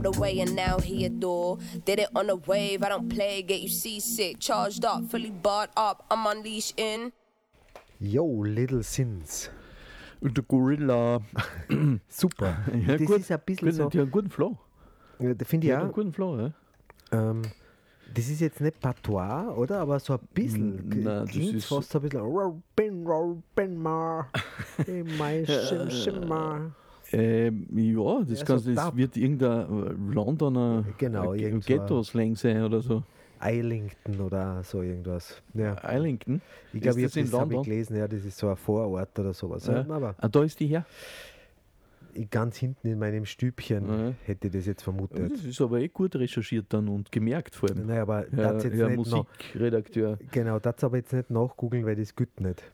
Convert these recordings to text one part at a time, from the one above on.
the way and now he adore. Did it on a wave, I don't play, get you seasick. Charged up, fully barred up, I'm unleashed in. Yo, Little Sins. Und der Gorilla. Super. Ja, Das gut, ist ein bisschen gut, so. die haben einen guten Flow. Finde ich Die haben auch. einen guten Flow, ja. Das ist jetzt nicht Patois, oder? Aber so ein bisschen. Nein, das Klingt ist- fast so ein bisschen. Robin Mar. Mein Schimmer. Ja, das, Ja, kannst, so das Dub. wird irgendein Londoner Genau, irgend so Ghetto-Slang sein oder so. Islington oder so irgendwas. Ja. Islington. Ich glaube, Ist das in das habe ich London? gelesen, ja, das ist so ein Vorort oder sowas. Ja. Aber Ah, da ist die her. ganz hinten in meinem Stübchen Ja. hätte ich das jetzt vermutet. Das ist aber gut recherchiert dann und gemerkt vor allem. Naja, aber Ja, das jetzt ja nicht noch, Musikredakteur. genau, das aber jetzt nicht nachgoogeln, weil das geht nicht.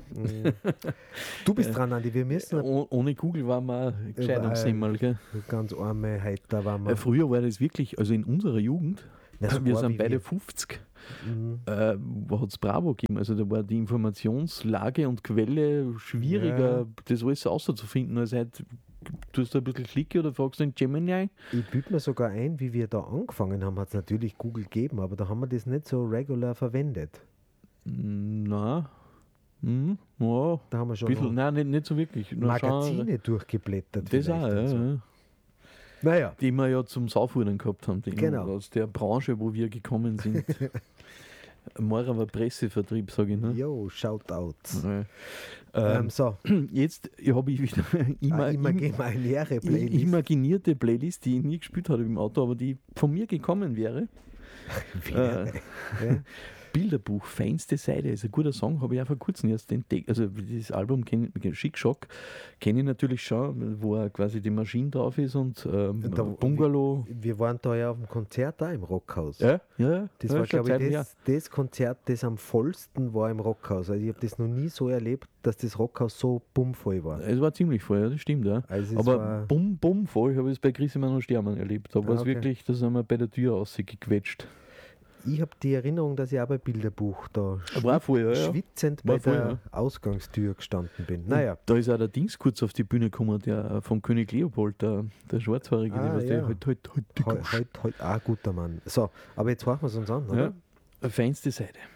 Du bist dran, Andi, wir müssen Ohne Google waren wir Gescheitungshimmel, gell? ganz arme Heiter waren wir. Früher war das wirklich, also in unserer Jugend, Ja, so wir war sind wie beide wir. 50, hat es Bravo gegeben. Also da war die Informationslage und Quelle schwieriger, Ja. das alles auszufinden. Also heute tust du ein bisschen Klicke oder fragst du in Gemini ein. Ich büte mir sogar ein, wie wir da angefangen haben, hat es natürlich Google gegeben, aber da haben wir das nicht so regular verwendet. Nein. Ja, Da haben wir schon bisschen, noch nein, nicht so wirklich. Nur schon- Magazine durchgeblättert. Das vielleicht auch, und ja, so. ja. Naja, Die wir ja zum Saufhudern gehabt haben, die Genau. aus der Branche, wo wir gekommen sind. Moraver Pressevertrieb, sage ich. Ne? yo, Shoutouts. Ja. So, Jetzt habe ich wieder imaginäre Playlist. imaginierte Playlist, die ich nie gespielt habe im Auto, aber die von mir gekommen wäre. Ja. Bilderbuch, feinste Seite, ist ein guter Song, habe ich auch vor kurzem erst entdeckt. Also dieses Album Chic Shock kenne ich natürlich schon, wo quasi die Maschine drauf ist und Da- Bungalow. Wir waren da ja auf dem Konzert da im Rockhaus. Ja. Das ja, war, schon glaube Zeit ich, her. das Konzert, das am vollsten war im Rockhaus. Also ich habe das noch nie so erlebt, dass das Rockhaus so bummvoll war. Es war ziemlich voll, ja, das stimmt, ja. Also es Aber war- bumm voll habe ich es bei Chris Emanuel Stermann erlebt. Da war es okay. wirklich, da sind wir bei der Tür rausgequetscht. Ich habe die Erinnerung, dass ich auch bei Bilderbuch da War voll, ja. schwitzend War bei voll, der ja. Ausgangstür gestanden bin. Naja, Da ist auch der Dings kurz auf die Bühne gekommen, der vom König Leopold, der Schwarzhaarige, Ah, der ja. halt die Gusch. heute, guter Mann. So, aber jetzt horchen wir es uns an, oder? Ja, feinste Seite.